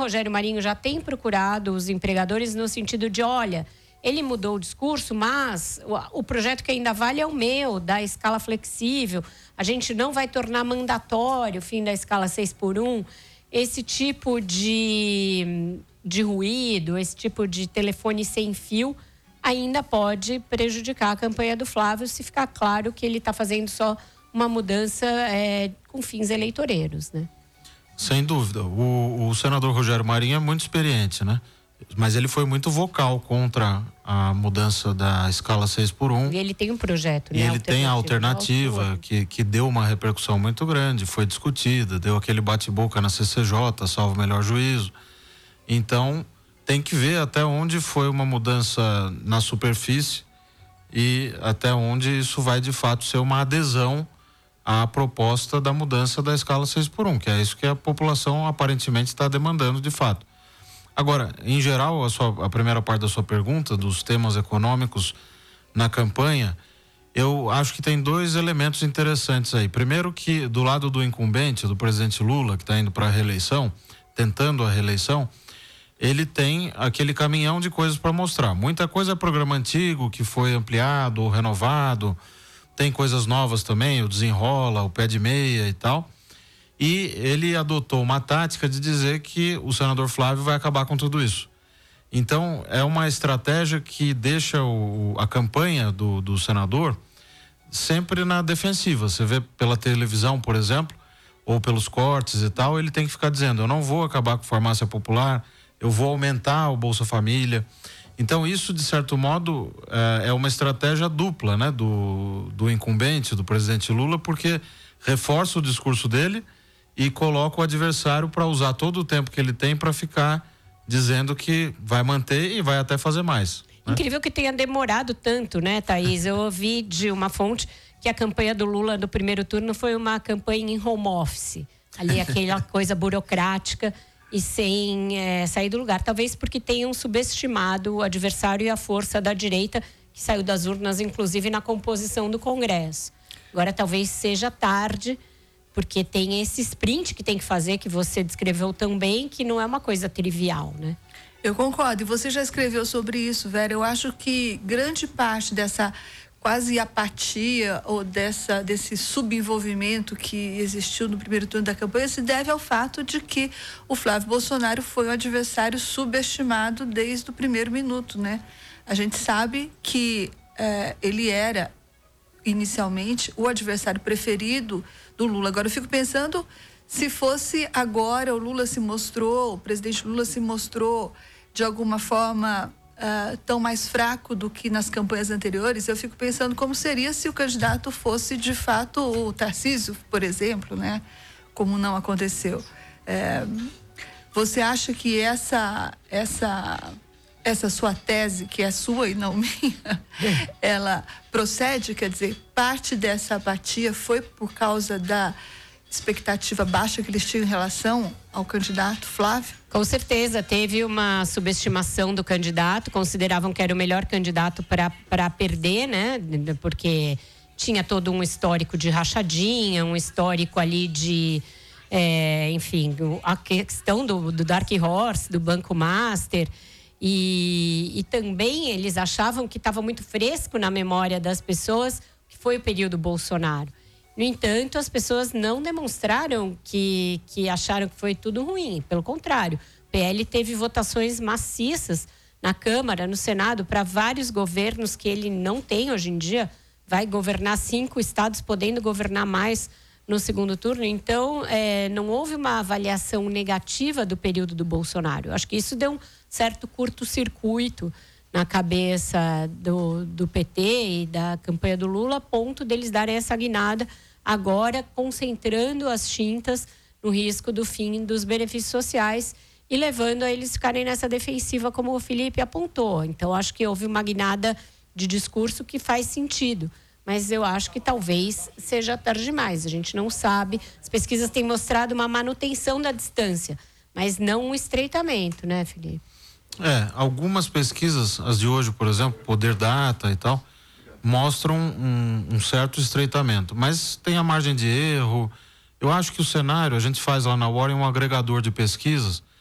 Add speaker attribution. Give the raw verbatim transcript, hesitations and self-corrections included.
Speaker 1: Rogério Marinho já tem procurado os empregadores no sentido de, olha, ele mudou o discurso, mas o, o projeto que ainda vale é o meu, da escala flexível. A gente não vai tornar mandatório o fim da escala seis por um. Esse tipo de, de ruído, esse tipo de telefone sem fio ainda pode prejudicar a campanha do Flávio, se ficar claro que ele está fazendo só uma mudança é, com fins eleitoreiros, né?
Speaker 2: Sem dúvida. O, o senador Rogério Marinho é muito experiente, né? Mas ele foi muito vocal contra a mudança da escala seis por um.
Speaker 1: E ele tem um projeto, né?
Speaker 2: E ele tem a alternativa que, que deu uma repercussão muito grande, foi discutida, deu aquele bate-boca na C C J, salvo o melhor juízo. Então, tem que ver até onde foi uma mudança na superfície e até onde isso vai de fato ser uma adesão à proposta da mudança da escala seis por um, que é isso que a população aparentemente está demandando de fato. Agora, em geral, a, sua, a primeira parte da sua pergunta, dos temas econômicos na campanha, eu acho que tem dois elementos interessantes aí. Primeiro que do lado do incumbente, do presidente Lula, que está indo para a reeleição, tentando a reeleição, ele tem aquele caminhão de coisas para mostrar. Muita coisa é programa antigo, que foi ampliado ou renovado, tem coisas novas também, o desenrola, o pé de meia e tal. E ele adotou uma tática de dizer que o senador Flávio vai acabar com tudo isso. Então, é uma estratégia que deixa o, a campanha do, do senador sempre na defensiva. Você vê pela televisão, por exemplo, ou pelos cortes e tal, ele tem que ficar dizendo, eu não vou acabar com a farmácia popular, eu vou aumentar o Bolsa Família. Então, isso, de certo modo, é, é uma estratégia dupla, né, do, do incumbente, do presidente Lula, porque reforça o discurso dele e coloca o adversário para usar todo o tempo que ele tem para ficar dizendo que vai manter e vai até fazer mais. Né?
Speaker 1: Incrível que tenha demorado tanto, né, Thaís? Eu ouvi de uma fonte que a campanha do Lula no primeiro turno foi uma campanha em home office. Ali aquela coisa burocrática e sem é, sair do lugar. Talvez porque tenham subestimado o adversário e a força da direita, que saiu das urnas, inclusive, na composição do Congresso. Agora, talvez seja tarde, porque tem esse sprint que tem que fazer, que você descreveu tão bem, que não é uma coisa trivial, né?
Speaker 3: Eu concordo. E você já escreveu sobre isso, Vera. Eu acho que grande parte dessa quase apatia ou dessa, desse subenvolvimento que existiu no primeiro turno da campanha se deve ao fato de que o Flávio Bolsonaro foi um adversário subestimado desde o primeiro minuto, né? A gente sabe que eh, ele era inicialmente o adversário preferido do Lula. Agora eu fico pensando se fosse agora o Lula se mostrou, o presidente Lula se mostrou de alguma forma uh, tão mais fraco do que nas campanhas anteriores, eu fico pensando como seria se o candidato fosse de fato o Tarcísio, por exemplo, né? Como não aconteceu. É, você acha que essa essa essa sua tese, que é sua e não minha, ela procede? Quer dizer, parte dessa apatia foi por causa da expectativa baixa que eles tinham em relação ao candidato Flávio?
Speaker 1: Com certeza, teve uma subestimação do candidato, consideravam que era o melhor candidato para perder, né? Porque tinha todo um histórico de rachadinha, um histórico ali de, é, enfim, a questão do, do Dark Horse, do Banco Master. E, e também eles achavam que estava muito fresco na memória das pessoas, que foi o período Bolsonaro. No entanto, as pessoas não demonstraram que, que acharam que foi tudo ruim. Pelo contrário, o P L teve votações maciças na Câmara, no Senado, para vários governos que ele não tem hoje em dia. Vai governar cinco estados, podendo governar mais no segundo turno. Então, é, não houve uma avaliação negativa do período do Bolsonaro. Acho que isso deu um certo curto-circuito na cabeça do, do P T e da campanha do Lula, a ponto deles darem essa guinada agora, concentrando as tintas no risco do fim dos benefícios sociais e levando a eles ficarem nessa defensiva, como o Felipe apontou. Então, acho que houve uma guinada de discurso que faz sentido, mas eu acho que talvez seja tarde demais. A gente não sabe. As pesquisas têm mostrado uma manutenção da distância, mas não um estreitamento, né, Felipe?
Speaker 2: É, algumas pesquisas, as de hoje, por exemplo, Poder Data e tal, mostram um, um certo estreitamento, mas tem a margem de erro. Eu acho que o cenário, a gente faz lá na Warren um agregador de pesquisas